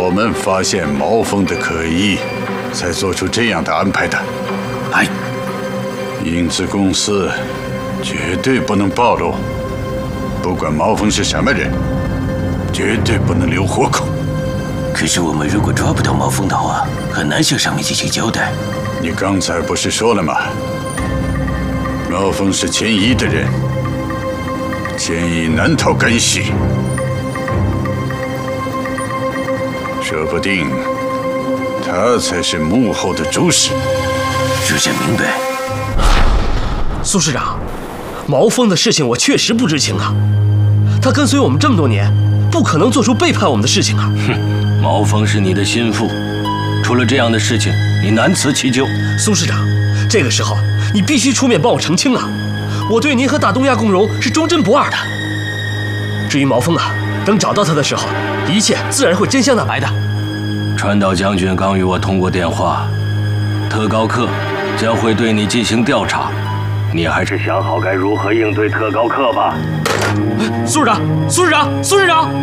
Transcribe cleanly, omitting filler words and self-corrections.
我们发现毛峰的可疑，才做出这样的安排的。 哎， 影子公司绝对不能暴露，不管毛峰是什么人，绝对不能留活口。 可是我们如果抓不到毛峰的话，很难向上面进行交代。 你刚才不是说了吗？毛峰是钱一的人，钱一难逃干系，说不定他才是幕后的主使。 属下明白。 苏市长，毛峰的事情我确实不知情啊，他跟随我们这么多年，不可能做出背叛我们的事情啊。 哼，毛峰是你的心腹，出了这样的事情，你难辞其咎。 苏市长，这个时候你必须出面帮我澄清啊！我对您和大东亚共荣是忠贞不二的。至于毛峰啊，等找到他的时候，一切自然会真相大白的。 川岛将军刚与我通过电话，特高课将会对你进行调查，你还是想好该如何应对特高课吧。 苏市长，苏市长，苏市长。